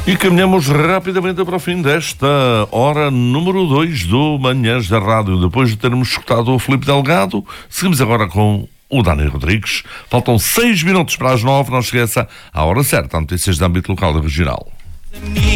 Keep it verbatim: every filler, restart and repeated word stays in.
E caminhamos rapidamente para o fim desta hora número dois do Manhãs da Rádio. Depois de termos escutado o Filipe Delgado, seguimos agora com o Dani Rodrigues. Faltam seis minutos para as nove, não esqueça, a hora certa, notícias de âmbito local e regional.